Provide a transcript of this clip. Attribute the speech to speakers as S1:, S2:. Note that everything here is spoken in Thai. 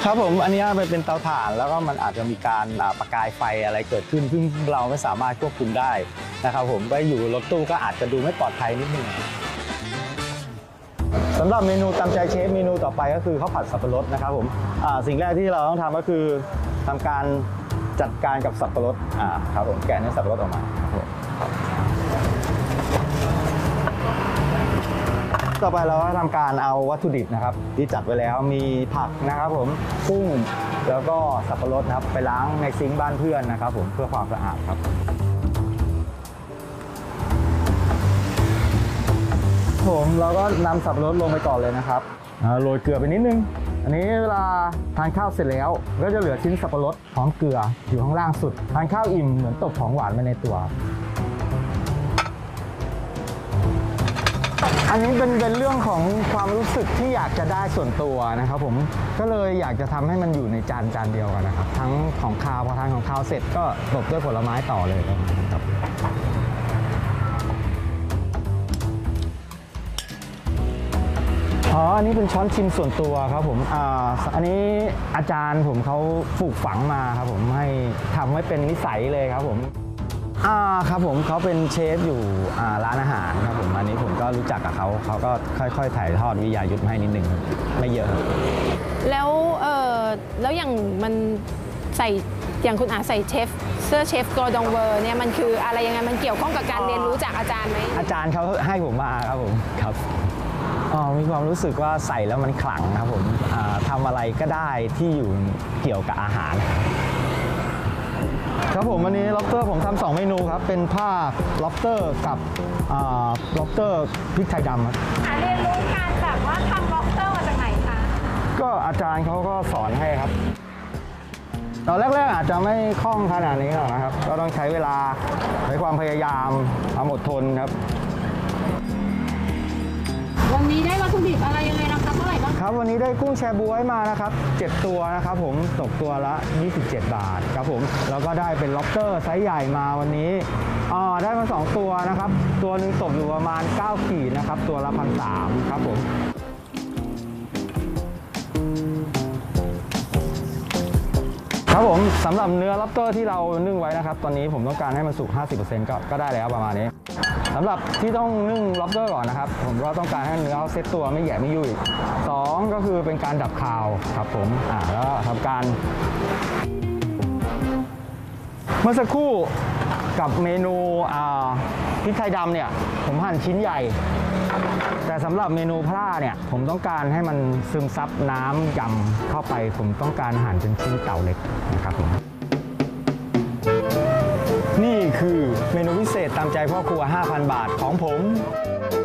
S1: ครับผมอันนี้เป็นเตาถ่านแล้วก็มันอาจจะมีการประกายไฟอะไรเกิดขึ้นซึ่งเราไม่สามารถควบคุมได้นะครับผมก็อยู่รถตู้ก็อาจจะดูไม่ปลอดภัยนิดนึงสำหรับเมนูตามใจเชฟเมนูต่อไปก็คือข้าวผัดสับปะรดนะครับผมสิ่งแรกที่เราต้องทำก็คือทำการจัดการกับสับปะรดครับผมแกะเนื้อสับปะรดออกมาครับผมต่อไปเราก็ทำการเอาวัตถุดิบนะครับที่จัดไว้แล้วมีผักนะครับผมกุ้งแล้วก็สับปะรดนะครับไปล้างในซิงค์บ้านเพื่อนนะครับผมเพื่อความสะอาดครับผมเราก็นำสับปะรดลงไปก่อนเลยนะครับโรยเกลือไปนิดนึงอันนี้เวลาทานข้าวเสร็จแล้วก็จะเหลือชิ้นสับปะรดพร้อมเกลืออยู่ข้างล่างสุดทานข้าวอิ่มเหมือนตบของหวานไปในตัวอันนี้เป็นเรื่องของความรู้สึกที่อยากจะได้ส่วนตัวนะครับผมก็เลยอยากจะทำให้มันอยู่ในจานเดียวกันนะครับทั้งของคาวพอทานของคาวเสร็จก็ตบด้วยผลไม้ต่อเลยครับอันนี้เป็นช้อนชิมส่วนตัวครับผมอันนี้อาจารย์ผมเขาปลูกฝังมาครับผมให้ทำให้เป็นนิสัยเลยครับผมครับผมเขาเป็นเชฟอยู่ร้านอาหารครับผมอันนี้ผมก็รู้จักกับเขาก็ค่อยๆถ่ายทอดวิทยายุทธให้นิดนึงไม่เยอะ
S2: แล้วอย่างมันใส่อย่างคุณใส่เสื้อเชฟกอร์ดองเวอร์เนี่ยมันคืออะไรยังไงมันเกี่ยวข้องกับการเรียนรู้จากอาจารย์ไหม
S1: อาจารย์เขาให้ผมมาครับผมครับมีความรู้สึกว่าใส่แล้วมันขลังครับผมทำอะไรก็ได้ที่อยู่เกี่ยวกับอาหารครับผมวันนี้ล็อบสเตอร์ผมทำ2เมนูครับเป็นผ้าล็อบสเตอร์กับล็อบสเตอร์พริกไทยดำครับ
S2: เรียนรู้การแบบว่าทำล็อบสเตอร์มาจากไหนคะ
S1: ก็อาจารย์เขาก็สอนให้ครับตอนแรกๆอาจจะไม่คล่องขนาดนี้หรอกนะครับก็ต้องใช้เวลาใช้ความพยายามความอดทนครับ
S2: วันนี้ได้วัตถุดิบอะไรยังไงนะคะเท่าไหร่บ้าง
S1: ครับวันนี้ได้กุ้งแชบ๊วยมานะครับ7ตัวนะครับผมตกตัวละ27 บาทครับผมแล้วก็ได้เป็นล็อบสเตอร์ไซส์ใหญ่มาวันนี้ได้มา2ตัวนะครับตัวหนึ่งตกอยู่ประมาณ9ขีดนะครับตัวละ1,300ครับผมครับผมสำหรับเนื้อล็อบสเตอร์ที่เรานึ่งไว้นะครับตอนนี้ผมต้องการให้มันสุก 50% ก็ได้แล้วประมาณนี้สำหรับที่ต้องนึ่งล็อบสเตอร์ก่อนนะครับผมก็ต้องการให้เนื้อเซตตัวไม่แหย่ไม่ยุ่ย2ก็คือเป็นการดับคาวครับผมแล้วทำการเมื่อสักครู่กับเมนูพริกไทยดำเนี่ยผมหั่นชิ้นใหญ่แต่สำหรับเมนูพร่าเนี่ยผมต้องการให้มันซึมซับน้ำยำเข้าไปผมต้องการหั่นเป็นชิ้นเต่าเล็กนะครับผมนี่คือเมนูพิเศษตามใจพ่อครัว 5,000 บาทของผม